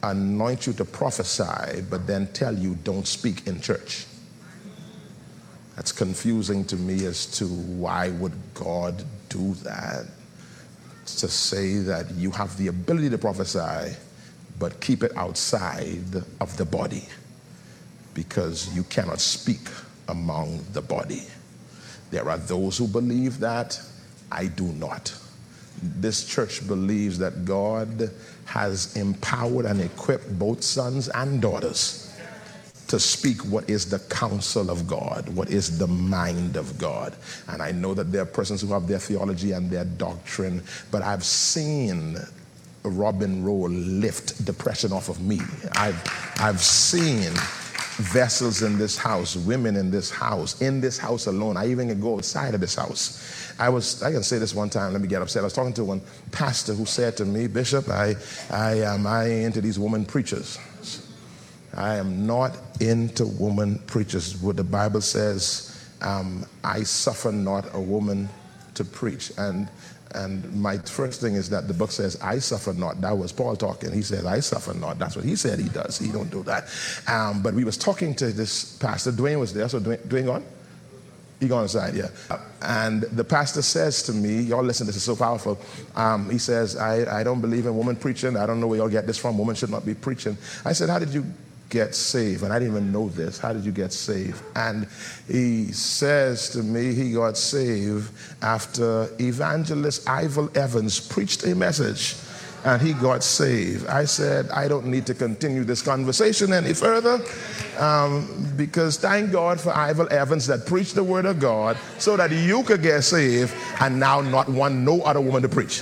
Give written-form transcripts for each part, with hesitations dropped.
anoint you to prophesy, but then tell you don't speak in church. That's confusing to me as to why would God do that? To say that you have the ability to prophesy, but keep it outside of the body because you cannot speak among the body. There are those who believe that. I do not. This church believes that God has empowered and equipped both sons and daughters to speak what is the counsel of God, what is the mind of God. And I know that there are persons who have their theology and their doctrine, but I've seen Robin Roll lift depression off of me. I've seen vessels in this house, women in this house alone. I even can go outside of this house. I can say this one time, let me get upset. I was talking to one pastor who said to me, Bishop, I ain't into these woman preachers. I am not into woman preachers. What the Bible says, I suffer not a woman to preach. And my first thing is that the book says, I suffer not. That was Paul talking. He said, I suffer not. That's what he said he does. He don't do that. But we was talking to this pastor. Dwayne was there. So Dwayne gone? He gone inside, yeah. And the pastor says to me, y'all listen, this is so powerful. He says, I don't believe in woman preaching. I don't know where y'all get this from. Women should not be preaching. I said, how did you get saved? And I didn't even know this. How did you get saved? And he says to me he got saved after evangelist Ivel Evans preached a message and he got saved. I said, I don't need to continue this conversation any further because thank God for Ivel Evans that preached the word of God so that you could get saved and now not want no other woman to preach.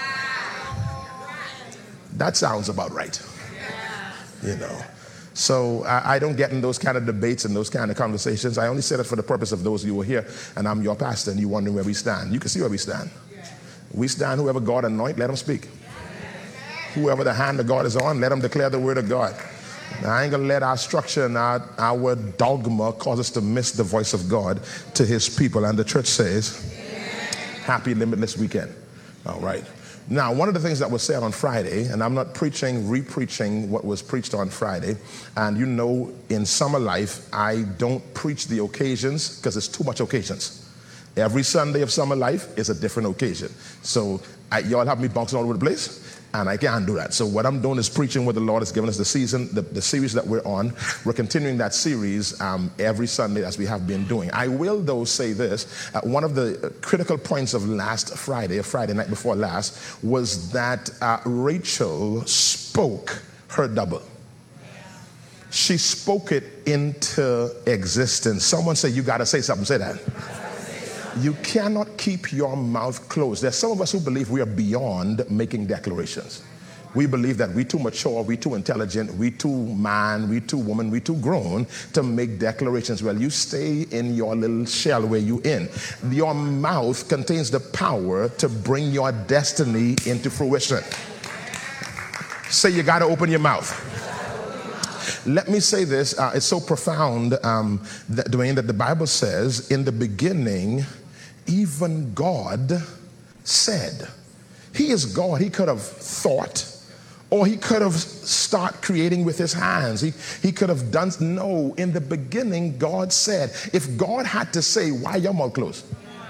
That sounds about right. You know. So I don't get in those kind of debates and those kind of conversations. I only said it for the purpose of those of you who are here, and I'm your pastor, and you wondering where we stand. You can see where we stand. We stand, whoever God anoint, let him speak. Whoever the hand of God is on, let him declare the word of God. Now, I ain't going to let our structure and our dogma cause us to miss the voice of God to his people. And the church says, happy limitless weekend. All right. Now, one of the things that was said on Friday, and I'm not re-preaching what was preached on Friday, and you know in Summer Life, I don't preach the occasions because it's too much occasions. Every Sunday of Summer Life is a different occasion. So y'all have me bouncing all over the place, and I can't do that. So what I'm doing is preaching what the Lord has given us the season, the series that we're on. We're continuing that series every Sunday as we have been doing. I will, though, say this. One of the critical points of last Friday, Friday night before last, was that Rachel spoke her double. She spoke it into existence. Someone say, you got to say something. Say that. You cannot keep your mouth closed. There's some of us who believe we are beyond making declarations. We believe that we're too mature, we're too intelligent, we're too man, we're too woman, we're too grown to make declarations. Well, you stay in your little shell where you're in. Your mouth contains the power to bring your destiny into fruition. Say you got to open your mouth. Let me say this. It's so profound, Dwayne, that the Bible says, in the beginning, even God said. He is God. He could have thought, or he could have started creating with his hands. He could have done. No, in the beginning, God said. If God had to say, why your mouth closed?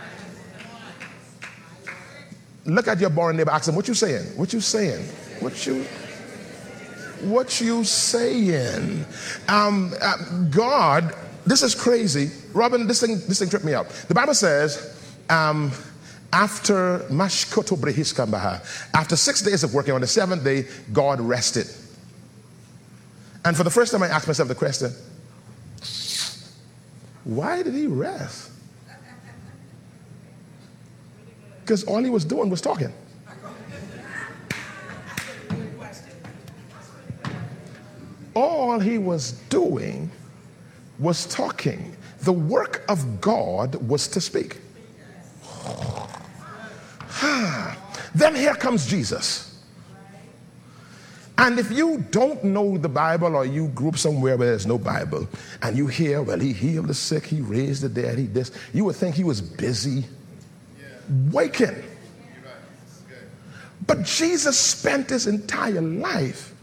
Look at your boring neighbor, ask him, what you saying? What you saying? What you saying? God, this is crazy. Robin, this thing tripped me up. The Bible says, after 6 days of working, on the seventh day, God rested. And for the first time, I asked myself the question, why did he rest? Because all he was doing was talking. All he was doing was talking. The work of God was to speak. Then here comes Jesus. And if you don't know the Bible, or you grew up somewhere where there's no Bible, and you hear, well, he healed the sick, he raised the dead, he this, you would think he was busy waking. But Jesus spent his entire life